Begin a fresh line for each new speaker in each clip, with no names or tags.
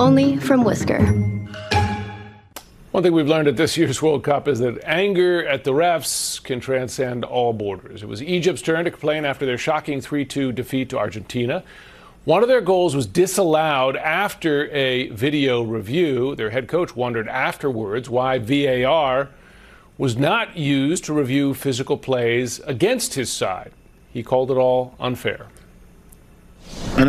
only from Whisker.
One thing we've learned at this year's World Cup is that anger at the refs can transcend all borders. It was Egypt's turn to complain after their shocking 3-2 defeat to Argentina. One of their goals was disallowed after a video review. Their head coach wondered afterwards why VAR was not used to review physical plays against his side. He called it all unfair.
I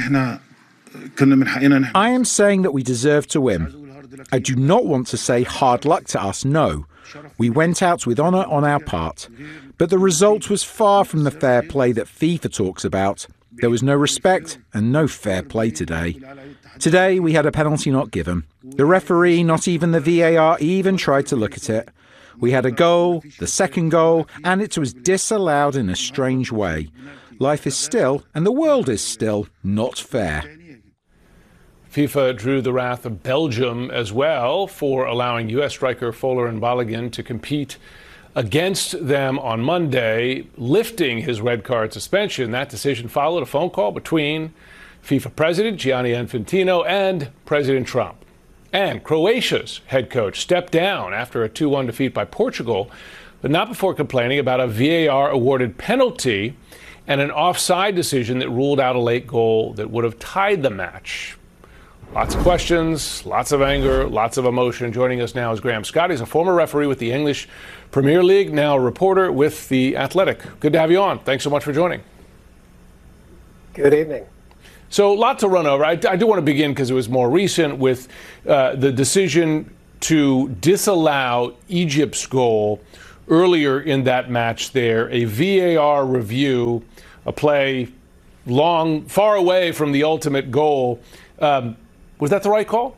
am saying that we deserve to win. I do not want to say hard luck to us, no. We went out with honour on our part. But the result was far from the fair play that FIFA talks about. There was no respect and no fair play today. Today we had a penalty not given. The referee, not even the VAR, even tried to look at it. We had a goal, the second goal, and it was disallowed in a strange way. Life is still, and the world is still, not fair.
FIFA drew the wrath of Belgium as well for allowing U.S. striker Folarin Balogun to compete against them on Monday, lifting his red card suspension. That decision followed a phone call between FIFA President Gianni Infantino and President Trump. And Croatia's head coach stepped down after a 2-1 defeat by Portugal, but not before complaining about a VAR-awarded penalty and an offside decision that ruled out a late goal that would have tied the match. Lots of questions, lots of anger, lots of emotion. Joining us now is Graham Scott. He's a former referee with the English Premier League, now a reporter with The Athletic. Good to have you on. Thanks so much for joining.
Good evening.
So, a lot to run over. I do want to begin, because it was more recent, with the decision to disallow Egypt's goal earlier in that match there. A VAR review, a play far away from the ultimate goal. Was that the right call?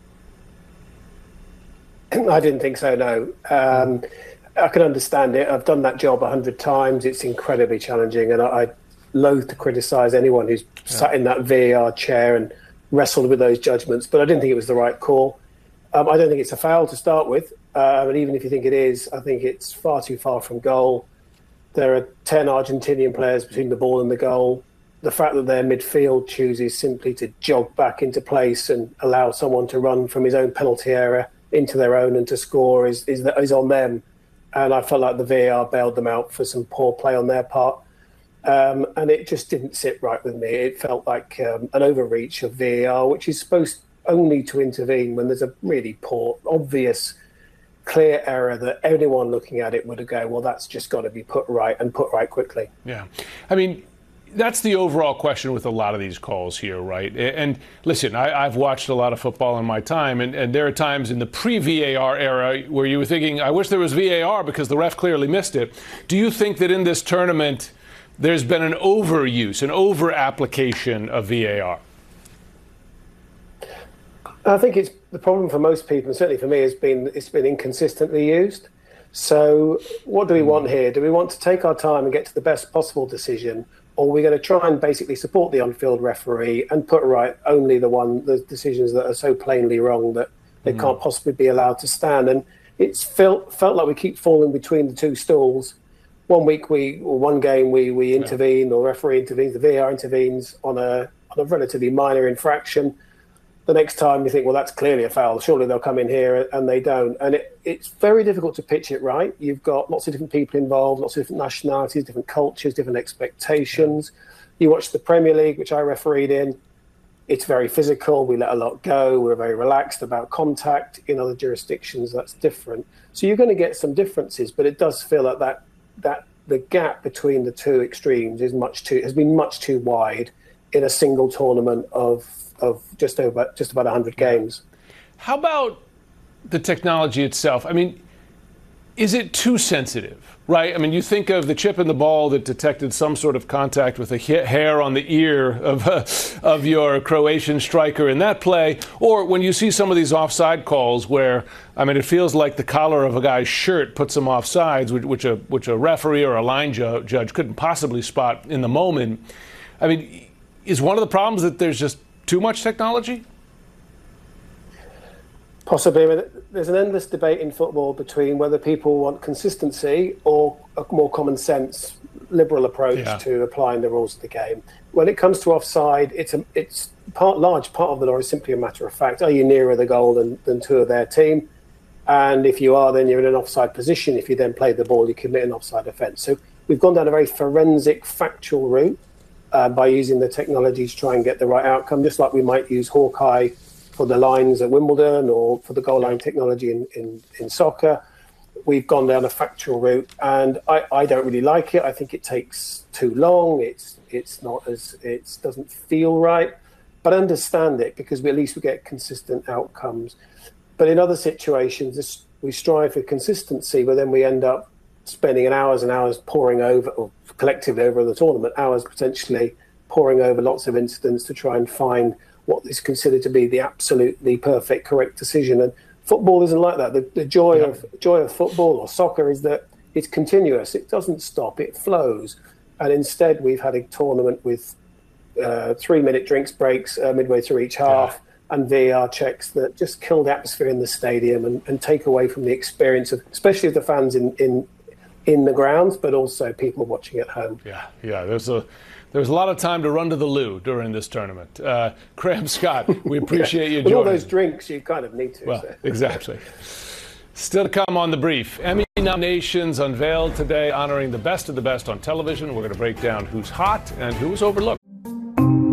I didn't think so, no. I can understand it. I've done that job 100 times. It's incredibly challenging, and I loathe to criticise anyone who's sat in that VAR chair and wrestled with those judgments, but I didn't think it was the right call. I don't think it's a foul to start with, and even if you think it is, I think it's far too far from goal. There are 10 Argentinian players between the ball and the goal. The fact that their midfield chooses simply to jog back into place and allow someone to run from his own penalty area into their own and to score is on them. And I felt like the VAR bailed them out for some poor play on their part. And it just didn't sit right with me. It felt like an overreach of VAR, which is supposed only to intervene when there's a really poor, obvious, clear error that anyone looking at it would go, well, that's just got to be put right, and put right quickly.
Yeah. I mean, that's the overall question with a lot of these calls here, right? And listen, I've watched a lot of football in my time, and there are times in the pre-VAR era where you were thinking, I wish there was VAR because the ref clearly missed it. Do you think that in this tournament there's been an overuse, an over-application of VAR?
I think it's the problem for most people, and certainly for me, it's been inconsistently used. So what do we want here? Do we want to take our time and get to the best possible decision, or are we going to try and basically support the on-field referee and put right only the decisions that are so plainly wrong that they can't possibly be allowed to stand? And it's felt like we keep falling between the two stools. One week one game we intervene, or referee intervenes, the VAR intervenes on a relatively minor infraction. The next time you think, well, that's clearly a foul. Surely they'll come in here, and they don't. And it's very difficult to pitch it right. You've got lots of different people involved, lots of different nationalities, different cultures, different expectations. You watch the Premier League, which I refereed in. It's very physical. We let a lot go. We're very relaxed about contact. In other jurisdictions, that's different. So you're going to get some differences, but it does feel like that the gap between the two extremes has been much too wide in a single tournament of just about 100 games.
How about the technology itself? I mean, is it too sensitive, right? I mean, you think of the chip in the ball that detected some sort of contact with a hair on the ear of your Croatian striker in that play, or when you see some of these offside calls where, I mean, it feels like the collar of a guy's shirt puts him offsides, which a referee or a line judge couldn't possibly spot in the moment. I mean, is one of the problems that there's just too much technology?
Possibly. I mean, there's an endless debate in football between whether people want consistency or a more common sense, liberal approach to applying the rules of the game. When it comes to offside, large part of the law is simply a matter of fact. Are you nearer the goal than two of their team? And if you are, then you're in an offside position. If you then play the ball, you commit an offside offence. So we've gone down a very forensic, factual route by using the technology to try and get the right outcome, just like we might use Hawkeye for the lines at Wimbledon or for the goal line technology in soccer. We've gone down a factual route, and I don't really like it. I think it takes too long. It doesn't feel right, but I understand it because at least we get consistent outcomes. But in other situations, we strive for consistency, but then we end up spending hours and hours poring over, or collectively over the tournament, hours potentially poring over lots of incidents to try and find what is considered to be the absolutely perfect, correct decision. And football isn't like that. The joy of football or soccer is that it's continuous. It doesn't stop. It flows. And instead, we've had a tournament with 3-minute drinks breaks midway through each half. And VAR checks that just kill the atmosphere in the stadium and take away from the experience of, especially of the fans in the grounds, but also people watching at home.
Yeah. There's a lot of time to run to the loo during this tournament. Graham Scott, we appreciate you joining.
With all those drinks, you kind of need to.
Well, exactly. Still to come on The Brief. Emmy nominations unveiled today, honoring the best of the best on television. We're going to break down who's hot and who's overlooked.